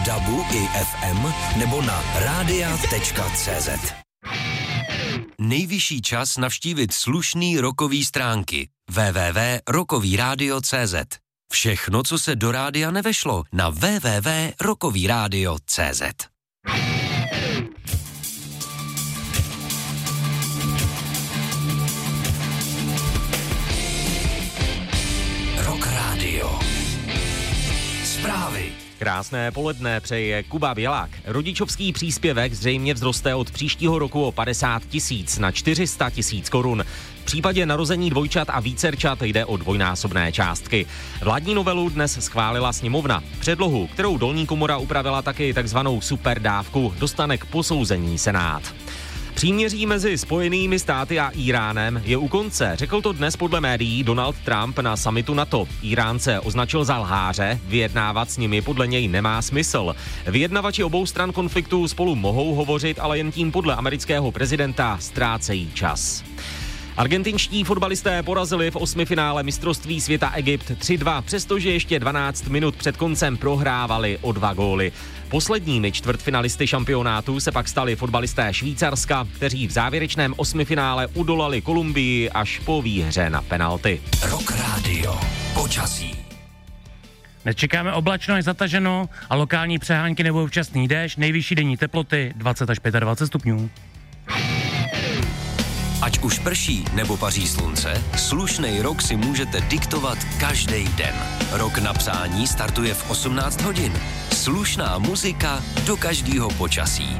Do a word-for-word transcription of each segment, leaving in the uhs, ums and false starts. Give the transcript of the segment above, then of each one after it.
V dabu i ef em nebo na rádia tečka cé zet. Nejvyšší čas navštívit slušný rockový stránky w w w tečka rockový rádio tečka cé zet. Všechno, co se do rádia nevešlo, na w w w tečka rockový rádio tečka cé zet. Rock Radio. Zprávy. Krásné poledne přeje Kuba Bělák. Rodičovský příspěvek zřejmě vzroste od příštího roku o padesát tisíc na čtyři sta tisíc korun. V případě narození dvojčat a vícerčat jde o dvojnásobné částky. Vládní novelu dnes schválila sněmovna. Předlohu, kterou dolní komora upravila taky takzvanou superdávku, dostane k posouzení Senát. Příměří mezi Spojenými státy a Íránem je u konce. Řekl to dnes podle médií Donald Trump na summitu NATO. Íránce označil za lháře, vyjednávat s nimi podle něj nemá smysl. Vyjednavači obou stran konfliktu spolu mohou hovořit, ale jen tím podle amerického prezidenta ztrácejí čas. Argentinští fotbalisté porazili v osmifinále mistrovství světa Egypt tři dva, přestože ještě dvanáct minut před koncem prohrávali o dva góly. Posledními čtvrtfinalisty šampionátu se pak stali fotbalisté Švýcarska, kteří v závěrečném osmifinále udolali Kolumbii až po výhře na penalty. Rock Radio. Počasí. Nečekáme oblačno až zataženo a lokální přehánky nebo včasný déšť, nejvyšší denní teploty dvacet až dvacet pět stupňů. Ať už prší nebo paří slunce, slušnej rok si můžete diktovat každý den. Rok na přání startuje v osmnáct hodin. Slušná muzika do každého počasí.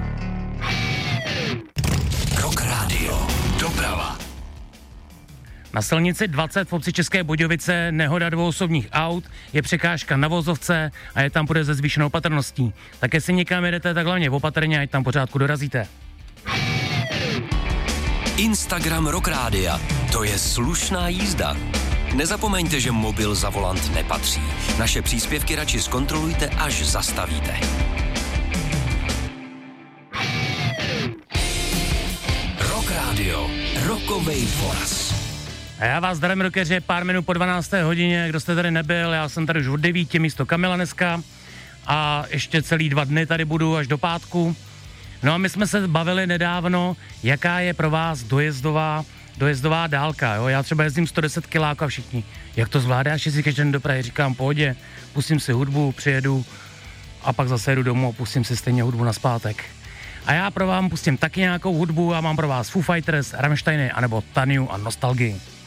Rock Radio. Doprava. Na silnici dvacet v obci České Budějovice nehoda dvou osobních aut, je překážka na vozovce a je tam bude ze zvýšenou opatrností. Tak jestli někam jedete, tak hlavně opatrně, ať tam pořádku dorazíte. Instagram Rock Rádia. To je slušná jízda. Nezapomeňte, že mobil za volant nepatří. Naše příspěvky radši zkontrolujte, až zastavíte. Rock Radio. Rockovej voraz. A já vás zdravím, rockeři, pár minut po dvanácté hodině, kdo jste tady nebyl, já jsem tady už od devíti místo Kamila dneska a ještě celý dva dny tady budu až do pátku. No a my jsme se bavili nedávno, jaká je pro vás dojezdová, dojezdová dálka, jo? Já třeba jezdím sto deset kiláků a všichni, jak to zvládáš, jestli každý den do Prahy, říkám, pohodě, pustím si hudbu, přijedu a pak zase jedu domů a pustím si stejně hudbu nazpátek. A já pro vám pustím taky nějakou hudbu a mám pro vás Foo Fighters, Rammsteiny anebo Taniu a Nostalgii.